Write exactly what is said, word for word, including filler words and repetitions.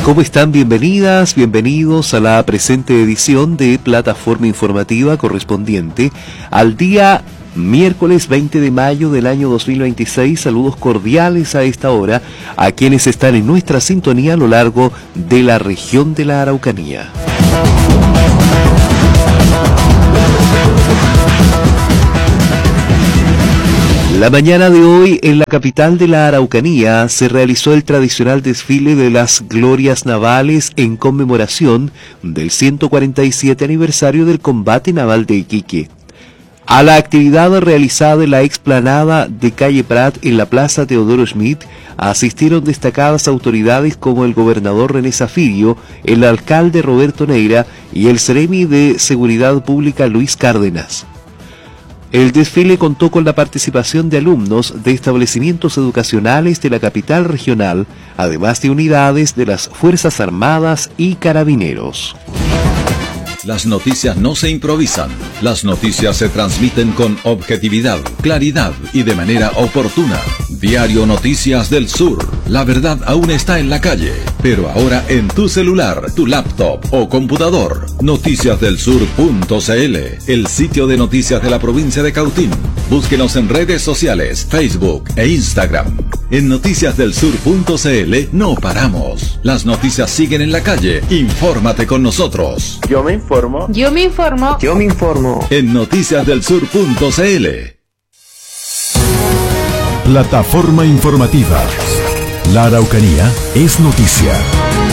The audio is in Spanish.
¿Cómo están? Bienvenidas, bienvenidos a la presente edición de Plataforma Informativa correspondiente al día miércoles veinte de mayo del año dos mil veintiséis. Saludos cordiales a esta hora a quienes están en nuestra sintonía a lo largo de la región de la Araucanía. La mañana de hoy, en la capital de la Araucanía, se realizó el tradicional desfile de las glorias navales en conmemoración del ciento cuarenta y siete aniversario del combate naval de Iquique. A la actividad realizada en la explanada de Calle Prat en la Plaza Teodoro Schmidt asistieron destacadas autoridades como el gobernador René Zafirio, el alcalde Roberto Neira y el seremi de Seguridad Pública Luis Cárdenas. El desfile contó con la participación de alumnos de establecimientos educacionales de la capital regional, además de unidades de las Fuerzas Armadas y Carabineros. Las noticias no se improvisan, las noticias se transmiten con objetividad, claridad y de manera oportuna. Diario Noticias del Sur, la verdad aún está en la calle, pero ahora en tu celular, tu laptop o computador. noticias del sur punto c l, el sitio de noticias de la provincia de Cautín. Búsquenos en redes sociales, Facebook e Instagram. En noticias del sur punto c l no paramos. Las noticias siguen en la calle. Infórmate con nosotros. Yo me informo. Yo me informo. Yo me informo. En noticias del sur punto c l. Plataforma informativa. La Araucanía es noticia.